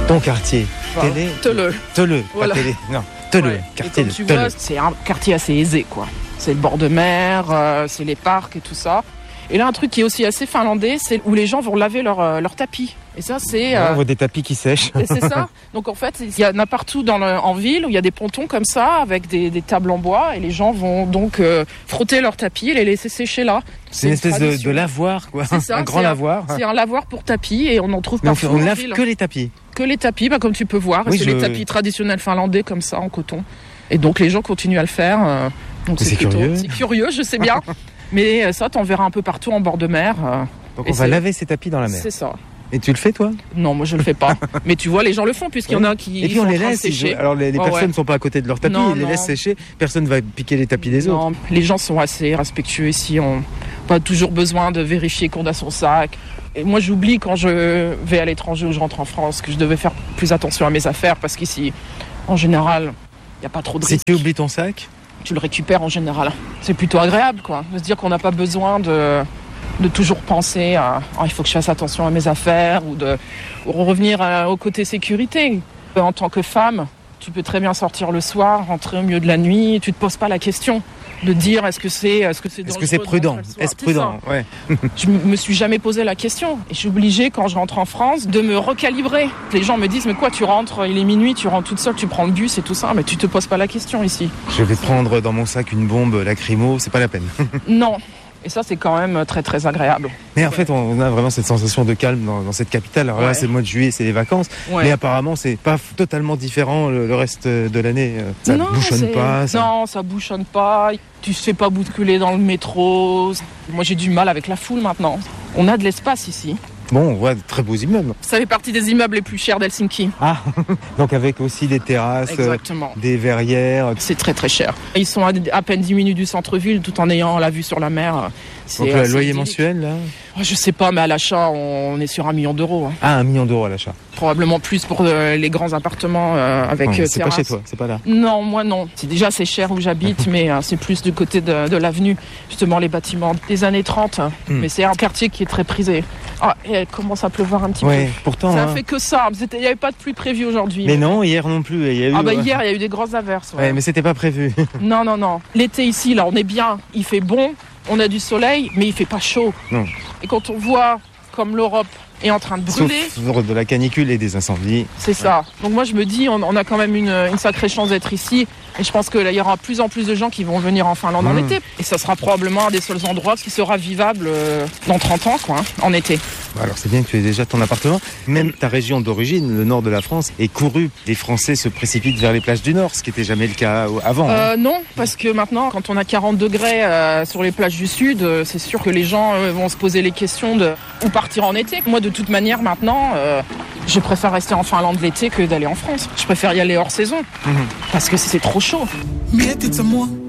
Ton quartier, Enfin, Télé Telleux. Pas Télé, non. Telleux, Ouais. quartier Et de comme tu Telleux. vois, c'est un quartier assez aisé, quoi. C'est le bord de mer, c'est les parcs et tout ça. Et là, un truc qui est aussi assez finlandais, c'est où les gens vont laver leur tapis. Et ça, c'est... On voit des tapis qui sèchent. et c'est ça. Donc en fait, il y en a partout en ville où il y a des pontons comme ça, avec des tables en bois, et les gens vont donc frotter leurs tapis et les laisser sécher là. C'est une espèce tradition. de lavoir, quoi. C'est ça, Un grand lavoir. C'est un lavoir pour tapis et on en trouve Mais partout on en lave ville. que les tapis. Que les tapis, comme tu peux voir. Oui, C'est les tapis traditionnels finlandais comme ça, en coton. Et donc les gens continuent à le faire. Donc C'est curieux. C'est curieux, je sais bien. Mais ça, t'en verras un peu partout en bord de mer. Donc Et on va c'est- laver ces tapis dans la mer. C'est ça. Et tu le fais, toi? Non, moi je le fais pas. Mais tu vois, les gens le font puisqu'il y en a qui Et puis sont on en les train de laisse. sécher. Alors les Ouais, personnes ouais. ne sont pas à côté de leur tapis, Non, ils les non. laissent sécher. Personne ne va piquer les tapis des autres. Non, les gens sont assez respectueux ici. On n'a pas toujours besoin de vérifier qu'on a son sac. Et moi, j'oublie quand je vais à l'étranger ou je rentre en France que je devais faire plus attention à mes affaires parce qu'ici, en général, il n'y a pas trop de Si risques. tu oublies ton sac, Tu le récupères en général. C'est plutôt agréable, quoi. De se dire qu'on n'a pas besoin de toujours penser à il faut que je fasse attention à mes affaires ou de revenir au côté sécurité. En tant que femme, tu peux très bien sortir le soir, rentrer au milieu de la nuit, tu te poses pas la question de dire est-ce que c'est prudent? Est-ce prudent? Ouais. Je me suis jamais posé la question et je suis obligée quand je rentre en France de me recalibrer. Les gens me disent mais quoi, tu rentres, il est minuit, tu rentres toute seule, tu prends le bus et tout ça, mais tu te poses pas la question ici. Je vais prendre dans mon sac une bombe lacrymo, c'est pas la peine. Non. Et ça, c'est quand même très très agréable. Mais en fait, on a vraiment cette sensation de calme dans cette capitale. Alors là, Ouais. c'est le mois de juillet, c'est les vacances. Ouais. Mais apparemment, c'est pas totalement différent le reste de l'année. Ça Non, bouchonne pas. Non, ça bouchonne pas. Tu te fais pas bousculer dans le métro. Moi, j'ai du mal avec la foule maintenant. On a de l'espace ici. Bon, on voit de très beaux immeubles. Ça fait partie des immeubles les plus chers d'Helsinki. Ah, donc avec aussi des terrasses, Exactement. des verrières. C'est très très cher. Ils sont à peine 10 minutes du centre-ville tout en ayant la vue sur la mer. Donc le loyer mensuel, là? Oh, je sais pas, mais à l'achat, on est sur 1 million d'euros. Hein. Ah, 1 million d'euros à l'achat. Probablement plus pour les grands appartements avec Ouais, c'est pas terrasse. chez toi, c'est pas là. Non, moi non. C'est cher où j'habite, mais c'est plus du côté de l'avenue, justement les bâtiments des années 30. Mais c'est un quartier qui est très prisé. Ah, et il commence à pleuvoir un petit Ouais, peu. pourtant. Ça hein. fait que ça. Il n'y avait pas de pluie prévue aujourd'hui. Mais non, hier non plus. Il y a eu, Ah bah hier, il y a eu des grosses averses. Ouais. Ouais, mais c'était pas prévu. Non. L'été ici, là, on est bien. Il fait bon, on a du soleil, mais il fait pas chaud. Non. Et quand on voit comme l'Europe est en train de brûler, Sauf de la canicule et des incendies. c'est ça. Donc moi je me dis, on a quand même une sacrée chance d'être ici. Et je pense qu'il y aura de plus en plus de gens qui vont venir en Finlande en été. Et ça sera probablement un des seuls endroits qui sera vivable dans 30 ans, quoi, hein, en été. Alors c'est bien que tu aies déjà ton appartement. Même ta région d'origine, le nord de la France, est courue. Les Français se précipitent vers les plages du nord, ce qui n'était jamais le cas avant. hein. Non, parce que maintenant, quand on a 40 degrés sur les plages du sud, c'est sûr que les gens vont se poser les questions de où partir en été. Moi, de toute manière, maintenant, je préfère rester en Finlande l'été que d'aller en France. Je préfère y aller hors saison, parce que c'est trop chaud. Mietit sä mua?